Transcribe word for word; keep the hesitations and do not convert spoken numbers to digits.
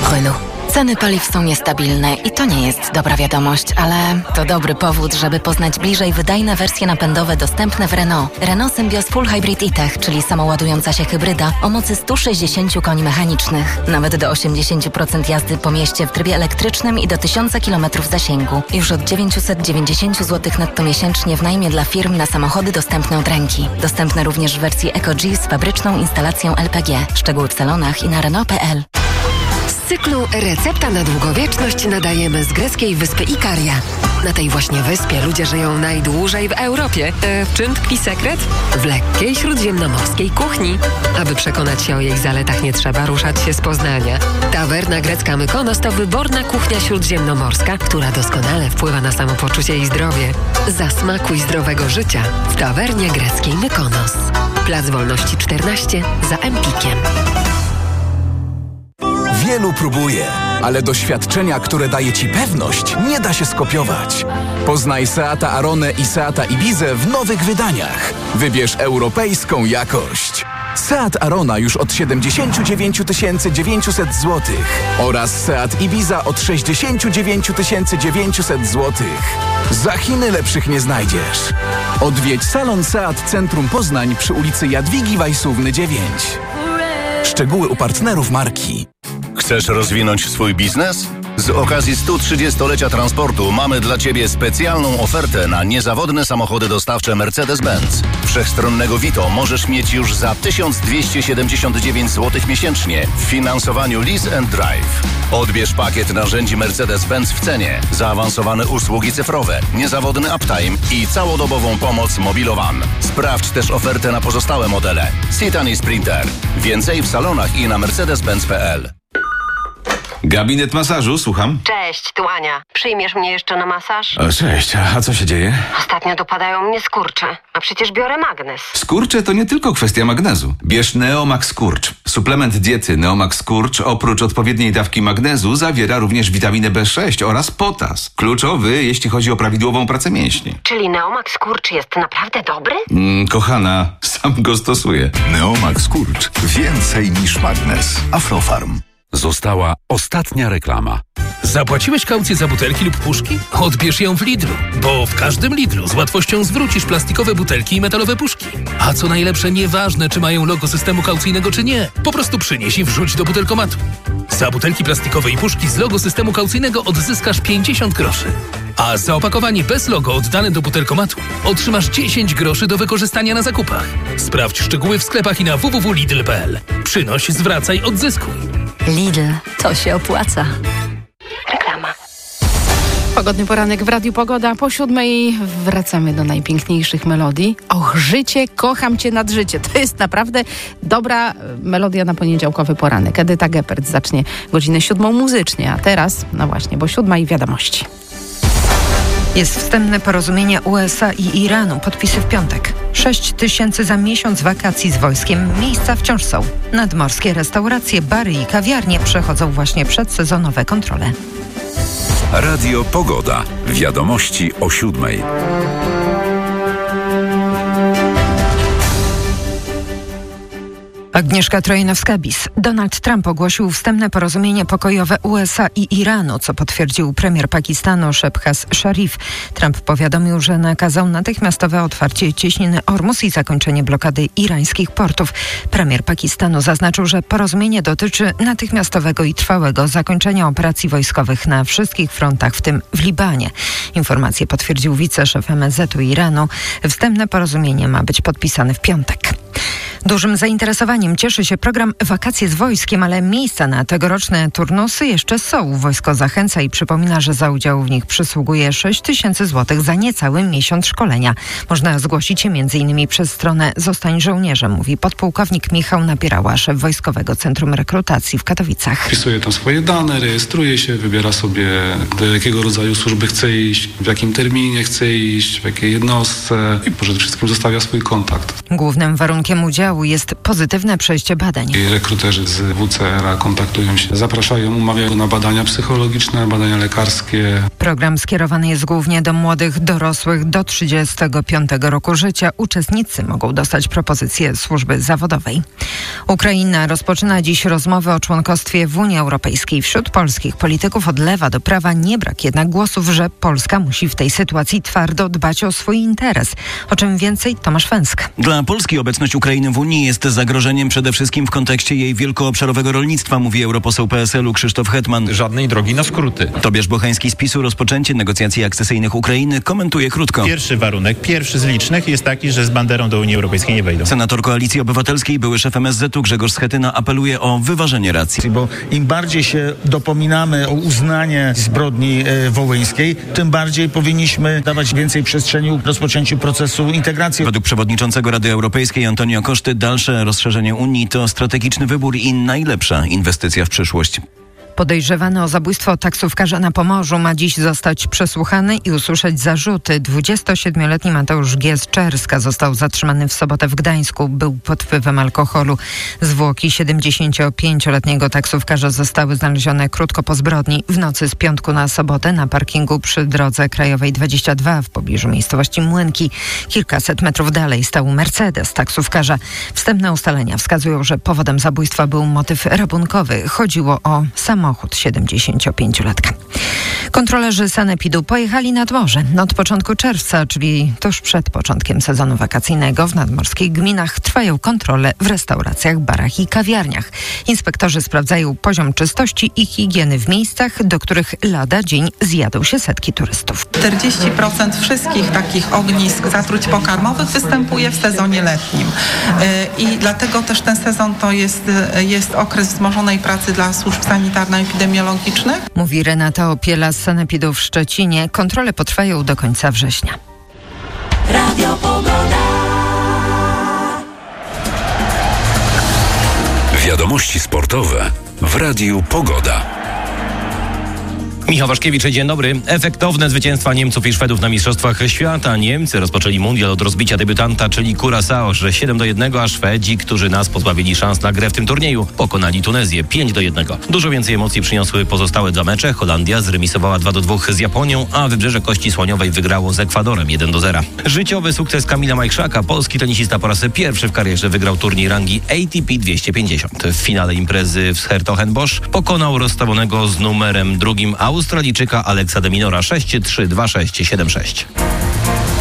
Renault. Ceny paliw są niestabilne i to nie jest dobra wiadomość, ale to dobry powód, żeby poznać bliżej wydajne wersje napędowe dostępne w Renault. Renault Symbioz Full Hybrid e-Tech, czyli samoładująca się hybryda o mocy sto sześćdziesiąt koni mechanicznych. Nawet do osiemdziesiąt procent jazdy po mieście w trybie elektrycznym i do tysiąc kilometrów zasięgu. Już od dziewięćset dziewięćdziesiąt złotych netto miesięcznie w najmie dla firm na samochody dostępne od ręki. Dostępne również w wersji EcoG z fabryczną instalacją L P G. Szczegóły w salonach i na Renault kropka p l. Z cyklu Recepta na długowieczność nadajemy z greckiej wyspy Ikaria. Na tej właśnie wyspie ludzie żyją najdłużej w Europie. E, w czym tkwi sekret? W lekkiej śródziemnomorskiej kuchni. Aby przekonać się o jej zaletach, nie trzeba ruszać się z Poznania. Tawerna grecka Mykonos to wyborna kuchnia śródziemnomorska, która doskonale wpływa na samopoczucie i zdrowie. Zasmakuj zdrowego życia w tawernie greckiej Mykonos. Plac Wolności czternaście za Empikiem. Wielu próbuje, ale doświadczenia, które daje Ci pewność, nie da się skopiować. Poznaj Seata Aronę i Seata Ibizę w nowych wydaniach. Wybierz europejską jakość. Seat Arona już od siedemdziesiąt dziewięć tysięcy dziewięćset złotych oraz Seat Ibiza od sześćdziesiąt dziewięć tysięcy dziewięćset złotych. Za Chiny lepszych nie znajdziesz. Odwiedź salon Seat Centrum Poznań przy ulicy Jadwigi Wajsówny dziewięć. Szczegóły u partnerów marki. Chcesz rozwinąć swój biznes? Z okazji stu trzydziestolecia transportu mamy dla Ciebie specjalną ofertę na niezawodne samochody dostawcze Mercedes-Benz. Wszechstronnego Vito możesz mieć już za tysiąc dwieście siedemdziesiąt dziewięć złotych miesięcznie w finansowaniu Lease and Drive. Odbierz pakiet narzędzi Mercedes-Benz w cenie, zaawansowane usługi cyfrowe, niezawodny uptime i całodobową pomoc Mobilowan. Sprawdź też ofertę na pozostałe modele. Citan i Sprinter. Więcej w salonach i na mercedes benz kropka p l. Gabinet masażu, słucham. Cześć, tu Ania. Przyjmiesz mnie jeszcze na masaż? O, cześć, a co się dzieje? Ostatnio dopadają mnie skurcze, a przecież biorę magnez. Skurcze to nie tylko kwestia magnezu. Bierz Neomax Skurcz. Suplement diety Neomax Skurcz oprócz odpowiedniej dawki magnezu zawiera również witaminę B sześć oraz potas. Kluczowy, jeśli chodzi o prawidłową pracę mięśni. Czyli Neomax Skurcz jest naprawdę dobry? Mm, kochana, sam go stosuję. Neomax Skurcz. Więcej niż magnez. Aflofarm. Została ostatnia reklama. Zapłaciłeś kaucję za butelki lub puszki? Odbierz ją w Lidlu, bo w każdym Lidlu z łatwością zwrócisz plastikowe butelki i metalowe puszki. A co najlepsze, nieważne czy mają logo systemu kaucyjnego czy nie, po prostu przynieś i wrzuć do butelkomatu. Za butelki plastikowe i puszki z logo systemu kaucyjnego odzyskasz pięćdziesiąt groszy. A za opakowanie bez logo oddane do butelkomatu otrzymasz dziesięć groszy do wykorzystania na zakupach. Sprawdź szczegóły w sklepach i na w w w kropka lidl kropka p l. Przynoś, zwracaj, odzyskuj. Lidl, to się opłaca. Reklama. Pogodny poranek w Radiu Pogoda. Po siódmej wracamy do najpiękniejszych melodii. Och, życie, kocham cię nad życie. To jest naprawdę dobra melodia na poniedziałkowy poranek. Edyta Geppert zacznie godzinę siódmą muzycznie, a teraz, no właśnie, bo siódma i wiadomości. Jest wstępne porozumienie U S A i Iranu. Podpisy w piątek. Sześć tysięcy za miesiąc wakacji z wojskiem. Miejsca wciąż są. Nadmorskie restauracje, bary i kawiarnie przechodzą właśnie przedsezonowe kontrole. Radio Pogoda. Wiadomości o siódmej. Agnieszka Trojnowska-Bis. Donald Trump ogłosił wstępne porozumienie pokojowe U S A i Iranu, co potwierdził premier Pakistanu Shehbaz Sharif. Trump powiadomił, że nakazał natychmiastowe otwarcie cieśniny Ormus i zakończenie blokady irańskich portów. Premier Pakistanu zaznaczył, że porozumienie dotyczy natychmiastowego i trwałego zakończenia operacji wojskowych na wszystkich frontach, w tym w Libanie. Informację potwierdził wiceszef M S Z u Iranu. Wstępne porozumienie ma być podpisane w piątek. Dużym zainteresowaniem cieszy się program Wakacje z wojskiem, ale miejsca na tegoroczne turnusy jeszcze są. Wojsko zachęca i przypomina, że za udział w nich przysługuje sześć tysięcy złotych za niecały miesiąc szkolenia. Można zgłosić się między innymi przez stronę Zostań żołnierzem, mówi podpułkownik Michał Napierała, szef Wojskowego Centrum Rekrutacji w Katowicach. Wpisuje tam swoje dane, rejestruje się, wybiera sobie, do jakiego rodzaju służby chce iść, w jakim terminie chce iść, w jakiej jednostce i przede wszystkim zostawia swój kontakt. Głównym warunkiem udziału udziału jest pozytywne przejście badań. I rekruterzy z W C R a kontaktują się, zapraszają, umawiają na badania psychologiczne, badania lekarskie. Program skierowany jest głównie do młodych dorosłych do trzydziestego piątego roku życia. Uczestnicy mogą dostać propozycję służby zawodowej. Ukraina rozpoczyna dziś rozmowy o członkostwie w Unii Europejskiej. Wśród polskich polityków od lewa do prawa nie brak jednak głosów, że Polska musi w tej sytuacji twardo dbać o swój interes. O czym więcej Tomasz Węsk. Dla Polski obecność Ukrainy w Unii jest zagrożeniem przede wszystkim w kontekście jej wielkoobszarowego rolnictwa, mówi europoseł P S L u Krzysztof Hetman. Żadnej drogi na skróty. Tobiasz Bocheński z PiSu rozpoczęcie negocjacji akcesyjnych Ukrainy komentuje krótko. Pierwszy warunek, pierwszy z licznych jest taki, że z banderą do Unii Europejskiej nie wejdą. Senator Koalicji Obywatelskiej, były szef M S Z u Grzegorz Schetyna apeluje o wyważenie racji. Bo im bardziej się dopominamy o uznanie zbrodni e, wołyńskiej, tym bardziej powinniśmy dawać więcej przestrzeni rozpoczęciu procesu integracji. Według przewodniczącego Rady Europejskiej Antonio Costa dalsze rozszerzenie Unii to strategiczny wybór i najlepsza inwestycja w przyszłość. Podejrzewany o zabójstwo taksówkarza na Pomorzu ma dziś zostać przesłuchany i usłyszeć zarzuty. dwudziestosiedmioletni Mateusz G. z Czerska został zatrzymany w sobotę w Gdańsku. Był pod wpływem alkoholu. Zwłoki siedemdziesięciopięcioletniego taksówkarza zostały znalezione krótko po zbrodni w nocy z piątku na sobotę na parkingu przy drodze krajowej dwadzieścia dwa w pobliżu miejscowości Młynki. Kilkaset metrów dalej stał Mercedes taksówkarza. Wstępne ustalenia wskazują, że powodem zabójstwa był motyw rabunkowy. Chodziło o samochód. Samochód siedemdziesięciopięciolatka. Kontrolerzy sanepidu pojechali nad morze. Od początku czerwca, czyli tuż przed początkiem sezonu wakacyjnego, w nadmorskich gminach trwają kontrole w restauracjach, barach i kawiarniach. Inspektorzy sprawdzają poziom czystości i higieny w miejscach, do których lada dzień zjadą się setki turystów. czterdzieści procent wszystkich takich ognisk zatruć pokarmowych występuje w sezonie letnim. I dlatego też ten sezon to jest, jest okres wzmożonej pracy dla służb sanitarno-epidemiologicznych. Mówi Renata Opiela z sanepidu w Szczecinie. Kontrole potrwają do końca września. Radio Pogoda. Wiadomości sportowe w Radiu Pogoda. Michał Waszkiewicz, dzień dobry. Efektowne zwycięstwa Niemców i Szwedów na Mistrzostwach Świata. Niemcy rozpoczęli mundial od rozbicia debiutanta, czyli Curaçao, że siedem do jednego, a Szwedzi, którzy nas pozbawili szans na grę w tym turnieju, pokonali Tunezję pięć do jednego. Dużo więcej emocji przyniosły pozostałe dwa mecze. Holandia zremisowała dwa do dwóch z Japonią, a Wybrzeże Kości Słoniowej wygrało z Ekwadorem jeden do zera. Życiowy sukces Kamila Majchrzaka. Polski tenisista po raz pierwszy w karierze wygrał turniej rangi A T P dwieście pięćdziesiąt. W finale imprezy w Hertogenbosch pokonał rozstawionego z numerem drugim Australijczyka Alexa de Minora sześć trzy, dwa sześć, siedem sześć.